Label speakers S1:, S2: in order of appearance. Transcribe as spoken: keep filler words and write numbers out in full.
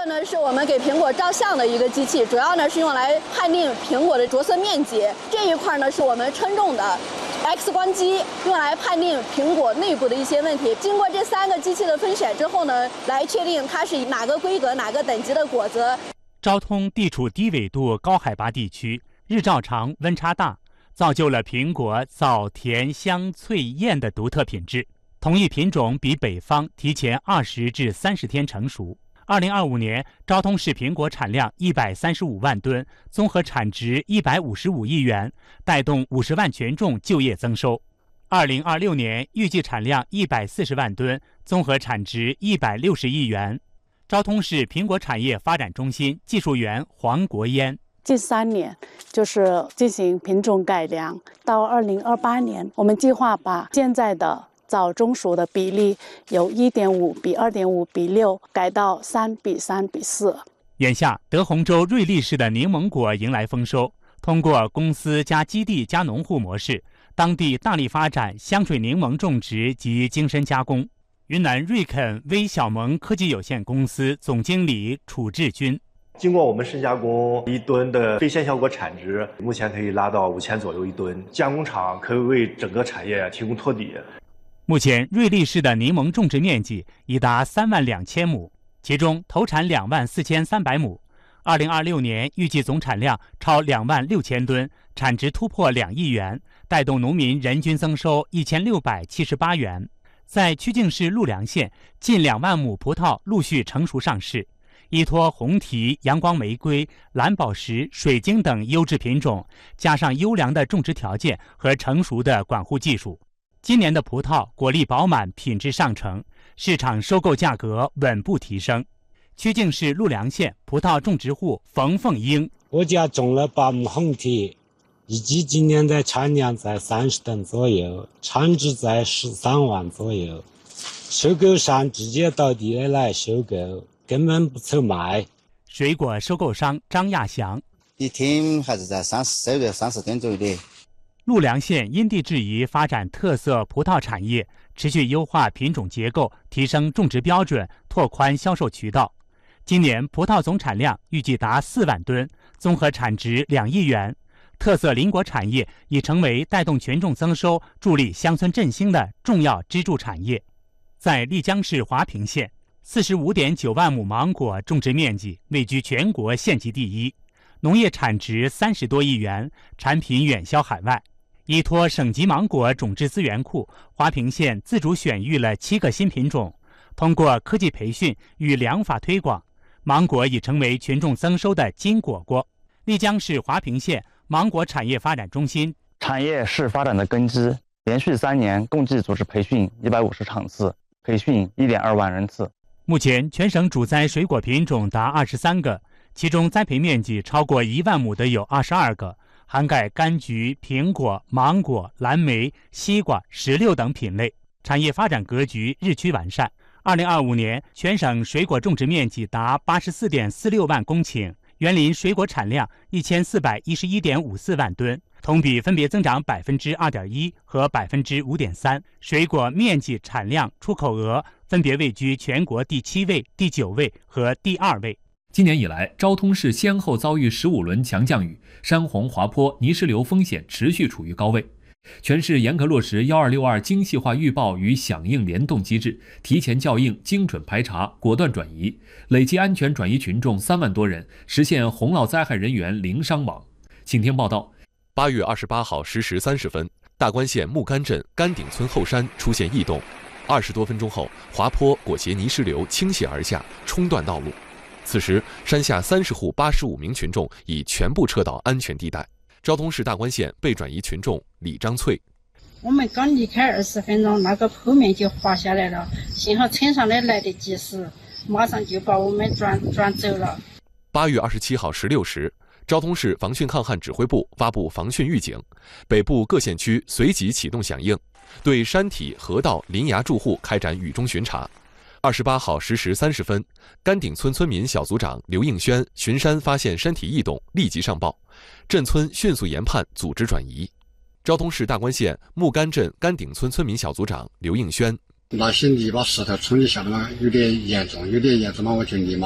S1: 呢是我们给苹果照相的一个机器，主要呢是用来判定苹果的着色面积。这一块呢是我们称重的 X 光机，用来判定苹果内部的一些问题。经过这三个机器的分选之后呢，来确定它是哪个规格、哪个等级的果子。
S2: 昭通地处低纬度高海拔地区，日照长、温差大，造就了苹果枣甜香脆艳的独特品质。同一品种比北方提前二十至三十天成熟。二零二五年，昭通市苹果产量一百三十五万吨，综合产值一百五十五亿元，带动五十万群众就业增收。二零二六年预计产量一百四十万吨，综合产值一百六十亿元。昭通市苹果产业发展中心技术员黄国烟：
S3: 近三年就是进行品种改良，到二零二八年，我们计划把现在的枣中熟的比例由一点五比二点五比六改到三比三比四。
S2: 眼下，德宏州瑞丽市的柠檬果迎来丰收。通过公司加基地加农户模式，当地大力发展香水柠檬种植及精深加工。云南瑞肯微小萌科技有限公司总经理楚志军：
S4: 经过我们深加工，一吨的非鲜效果产值目前可以拉到五千左右一吨，加工厂可以为整个产业提供托底。
S2: 目前，瑞丽市的柠檬种植面积已达三万两千亩，其中投产两万四千三百亩。二零二六年预计总产量超两万六千吨，产值突破两亿元，带动农民人均增收一千六百七十八元。在曲靖市陆良县，近两万亩葡萄陆续成熟上市，依托红提、阳光玫瑰、蓝宝石、水晶等优质品种，加上优良的种植条件和成熟的管护技术，今年的葡萄果粒饱满，品质上乘，市场收购价格稳步提升。曲靖市陆良县葡萄种植户冯凤英：
S5: 我家种了八亩红提，预计今年的产量在三十吨左右，产值在十三万左右。收购商直接到地来收购，根本不愁卖。
S2: 水果收购商张亚祥：
S6: 一天还是在三十收购三十吨左右的。
S2: 陆良县因地制宜发展特色葡萄产业，持续优化品种结构，提升种植标准，拓宽销售渠道。今年葡萄总产量预计达四万吨，综合产值两亿元。特色林果产业已成为带动群众增收、助力乡村振兴的重要支柱产业。在丽江市华坪县，四十五点九万亩芒果种植面积位居全国县级第一，农业产值三十多亿元，产品远销海外。依托省级芒果种质资源库，华坪县自主选育了七个新品种，通过科技培训与良法推广，芒果已成为群众增收的金果果。丽江市华坪县芒果产业发展中心：
S7: 产业是发展的根基，连续三年共计组织培训一百五十场次，培训一点二万人次。
S2: 目前，全省主栽水果品种达二十三个，其中栽培面积超过一万亩的有二十二个，涵盖柑橘、苹果、芒果、蓝莓、西瓜、石榴等品类，产业发展格局日趋完善。二零二五年，全省水果种植面积达八十四点四六万公顷，园林水果产量一千四百一十一点五四万吨，同比分别增长百分之二点一和百分之五点三。水果面积、产量、出口额分别位居全国第七位、第九位和第二位。
S8: 今年以来，昭通市先后遭遇十五轮强降雨，山洪、滑坡、泥石流风险持续处于高位。全市严格落实一二六二精细化预报与响应联动机制，提前校应、精准排查、果断转移，累计安全转移群众三万多人，实现洪涝灾害人员零伤亡。请听报道。
S9: 八月二十八号十时三十分，大关县木杆镇杆顶村后山出现异动，二十多分钟后，滑坡裹挟泥石流倾泻而下，冲断道路。此时，山下三十户八十五名群众已全部撤到安全地带。昭通市大关县被转移群众李张翠：
S10: 我们刚离开二十分钟，那个坡面就滑下来了，幸好车上的来得及时，马上就把我们转转走了。
S9: 八月二十七号十六时，昭通市防汛抗旱指挥部发布防汛预警，北部各县区随即启动响应，对山体、河道、林崖住户开展雨中巡查。二十八号十时三十分，杆顶村村民小组长刘应轩巡山发现山体异动，立即上报，镇村迅速研判组织转移。昭通市大关县木杆镇杆顶村村民小组长刘应轩：
S11: 那些泥把石头冲击下来嘛，有点严重，有点严重嘛，我就立马